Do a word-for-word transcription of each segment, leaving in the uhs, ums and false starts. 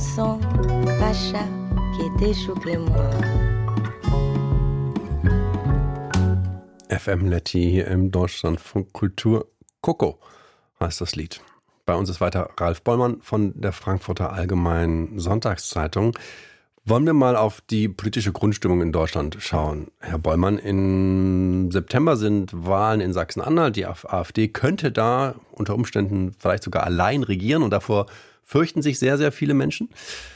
son Pacha qui était chouqué moi. F M Letty hier im Deutschlandfunk Kultur. Coco heißt das Lied. Bei uns ist weiter Ralf Bollmann von der Frankfurter Allgemeinen Sonntagszeitung. Wollen wir mal auf die politische Grundstimmung in Deutschland schauen. Herr Bollmann, im September sind Wahlen in Sachsen-Anhalt. Die AfD könnte da unter Umständen vielleicht sogar allein regieren und davor fürchten sich sehr, sehr viele Menschen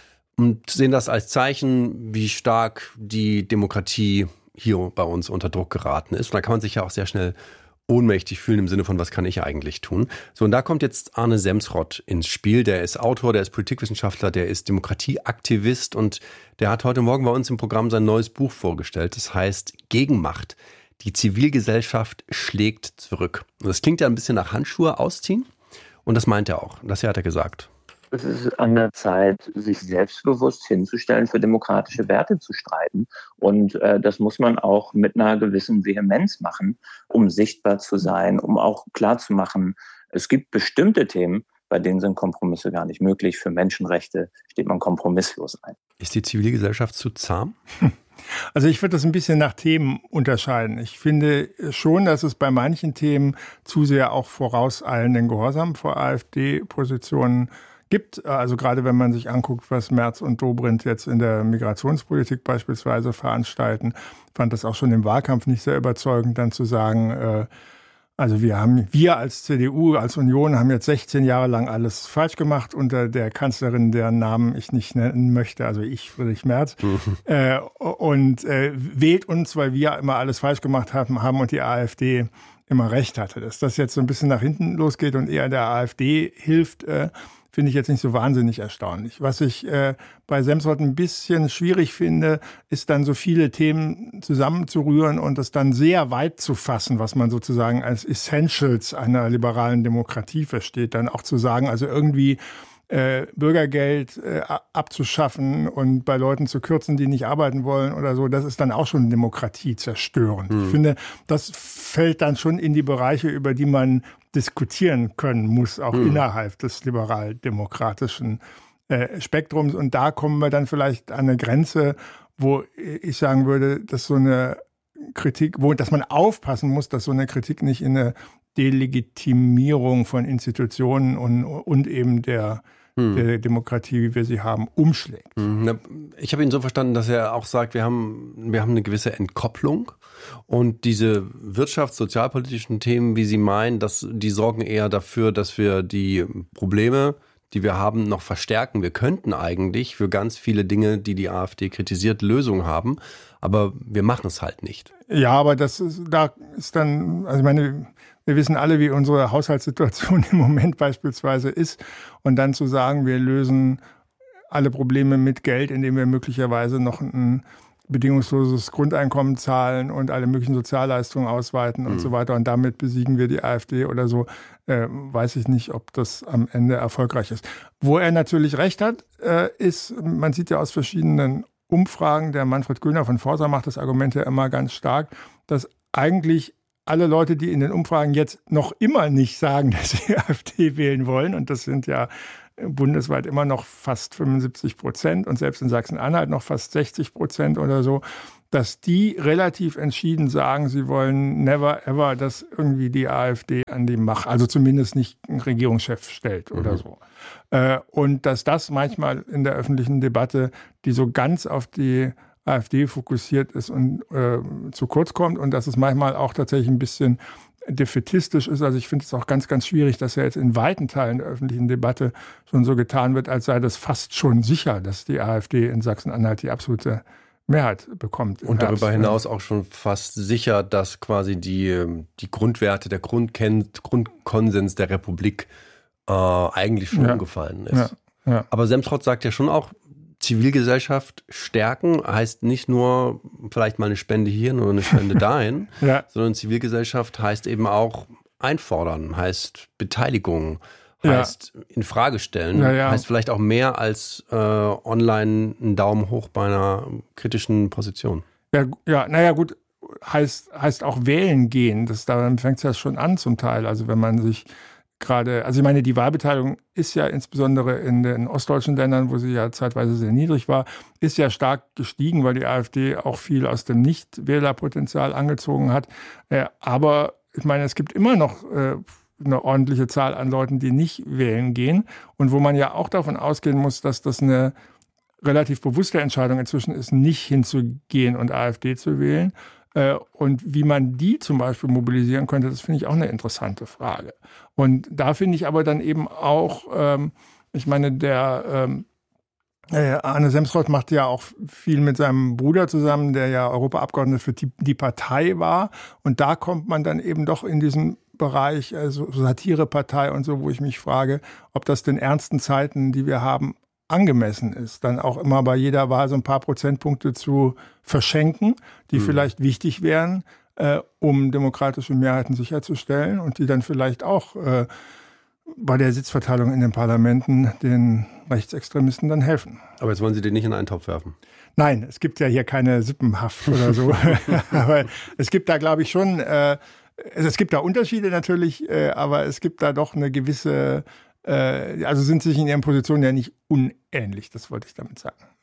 und sehen das als Zeichen, wie stark die Demokratie hier bei uns unter Druck geraten ist. Und da kann man sich ja auch sehr schnell ohnmächtig fühlen im Sinne von, was kann ich eigentlich tun? So, und da kommt jetzt Arne Semsrott ins Spiel. Der ist Autor, der ist Politikwissenschaftler, der ist Demokratieaktivist und der hat heute Morgen bei uns im Programm sein neues Buch vorgestellt. Das heißt Gegenmacht. Die Zivilgesellschaft schlägt zurück. Und das klingt ja ein bisschen nach Handschuhe ausziehen und das meint er auch. Das hat er gesagt. Es ist an der Zeit, sich selbstbewusst hinzustellen, für demokratische Werte zu streiten. Und äh, das muss man auch mit einer gewissen Vehemenz machen, um sichtbar zu sein, um auch klarzumachen, es gibt bestimmte Themen, bei denen sind Kompromisse gar nicht möglich. Für Menschenrechte steht man kompromisslos ein. Ist die Zivilgesellschaft zu zahm? Also ich würde das ein bisschen nach Themen unterscheiden. Ich finde schon, dass es bei manchen Themen zu sehr auch vorauseilenden Gehorsam vor AfD-Positionen gibt. Also gerade wenn man sich anguckt, was Merz und Dobrindt jetzt in der Migrationspolitik beispielsweise veranstalten, fand das auch schon im Wahlkampf nicht sehr überzeugend, dann zu sagen, äh, also wir haben, wir als C D U, als Union haben jetzt sechzehn Jahre lang alles falsch gemacht unter der Kanzlerin, deren Namen ich nicht nennen möchte, also ich, Friedrich Merz, mhm. äh, und äh, wählt uns, weil wir immer alles falsch gemacht haben, haben und die AfD immer recht hatte. Dass das jetzt so ein bisschen nach hinten losgeht und eher der AfD hilft, äh, finde ich jetzt nicht so wahnsinnig erstaunlich. Was ich äh, bei Semsrott ein bisschen schwierig finde, ist dann so viele Themen zusammenzurühren und das dann sehr weit zu fassen, was man sozusagen als Essentials einer liberalen Demokratie versteht. Dann auch zu sagen, also irgendwie äh, Bürgergeld äh, abzuschaffen und bei Leuten zu kürzen, die nicht arbeiten wollen oder so, das ist dann auch schon Demokratie zerstörend. Mhm. Ich finde, das fällt dann schon in die Bereiche, über die man diskutieren können muss, auch mhm. innerhalb des liberal-demokratischen äh, Spektrums. Und da kommen wir dann vielleicht an eine Grenze, wo ich sagen würde, dass so eine Kritik, wo, dass man aufpassen muss, dass so eine Kritik nicht in eine Delegitimierung von Institutionen und, und eben der der Demokratie, wie wir sie haben, umschlägt. Ich habe ihn so verstanden, dass er auch sagt, wir haben, wir haben eine gewisse Entkopplung und diese wirtschafts-, sozialpolitischen Themen, wie Sie meinen, dass, die sorgen eher dafür, dass wir die Probleme, die wir haben, noch verstärken. Wir könnten eigentlich für ganz viele Dinge, die die AfD kritisiert, Lösungen haben, aber wir machen es halt nicht. Ja, aber das ist, da ist dann, also ich meine, wir wissen alle, wie unsere Haushaltssituation im Moment beispielsweise ist. Und dann zu sagen, wir lösen alle Probleme mit Geld, indem wir möglicherweise noch ein bedingungsloses Grundeinkommen zahlen und alle möglichen Sozialleistungen ausweiten und mhm. so weiter. Und damit besiegen wir die AfD oder so, äh, weiß ich nicht, ob das am Ende erfolgreich ist. Wo er natürlich recht hat, äh, ist, man sieht ja aus verschiedenen Umfragen, der Manfred Güllner von Forsa macht das Argument ja immer ganz stark, dass eigentlich alle Leute, die in den Umfragen jetzt noch immer nicht sagen, dass sie AfD wählen wollen, und das sind ja bundesweit immer noch fast fünfundsiebzig Prozent und selbst in Sachsen-Anhalt noch fast sechzig Prozent oder so, dass die relativ entschieden sagen, sie wollen never ever, dass irgendwie die AfD an die Macht, also zumindest nicht einen Regierungschef stellt oder mhm. so. Äh, und dass das manchmal in der öffentlichen Debatte, die so ganz auf die AfD fokussiert ist und äh, zu kurz kommt und dass es manchmal auch tatsächlich ein bisschen defätistisch ist. Also ich finde es auch ganz, ganz schwierig, dass ja jetzt in weiten Teilen der öffentlichen Debatte schon so getan wird, als sei das fast schon sicher, dass die AfD in Sachsen-Anhalt die absolute Mehrheit bekommt. Und darüber Herbst. hinaus auch schon fast sicher, dass quasi die, die Grundwerte, der Grundken- Grundkonsens der Republik äh, eigentlich schon ja. umgefallen ist. Ja. Ja. Aber Semsrott sagt ja schon auch, Zivilgesellschaft stärken heißt nicht nur vielleicht mal eine Spende hier oder eine Spende dahin, ja. sondern Zivilgesellschaft heißt eben auch einfordern, heißt Beteiligung, heißt ja. in Frage stellen, ja, ja. heißt vielleicht auch mehr als äh, online einen Daumen hoch bei einer kritischen Position. Ja, ja, naja gut, heißt, heißt auch wählen gehen. Das, da fängt es ja schon an zum Teil. Also wenn man sich gerade, also ich meine, die Wahlbeteiligung ist ja insbesondere in den ostdeutschen Ländern, wo sie ja zeitweise sehr niedrig war, ist ja stark gestiegen, weil die AfD auch viel aus dem Nichtwählerpotenzial angezogen hat. Äh, aber ich meine, es gibt immer noch äh, eine ordentliche Zahl an Leuten, die nicht wählen gehen und wo man ja auch davon ausgehen muss, dass das eine relativ bewusste Entscheidung inzwischen ist, nicht hinzugehen und AfD zu wählen. Und wie man die zum Beispiel mobilisieren könnte, das finde ich auch eine interessante Frage. Und da finde ich aber dann eben auch, ähm, ich meine, der ähm, äh, Arne Semsrott macht ja auch viel mit seinem Bruder zusammen, der ja Europaabgeordneter für die, die Partei war. Und da kommt man dann eben doch in diesen Bereich, also Satirepartei und so, wo ich mich frage, ob das den ernsten Zeiten, die wir haben, angemessen ist, dann auch immer bei jeder Wahl so ein paar Prozentpunkte zu verschenken, die mhm. vielleicht wichtig wären, äh, um demokratische Mehrheiten sicherzustellen und die dann vielleicht auch äh, bei der Sitzverteilung in den Parlamenten den Rechtsextremisten dann helfen. Aber jetzt wollen Sie den nicht in einen Topf werfen? Nein, es gibt ja hier keine Sippenhaft oder so. Aber es gibt da, glaube ich, schon, äh, es gibt da Unterschiede natürlich, äh, aber es gibt da doch eine gewisse, äh, also sind sich in ihren Positionen ja nicht unähnlich, das wollte ich damit sagen.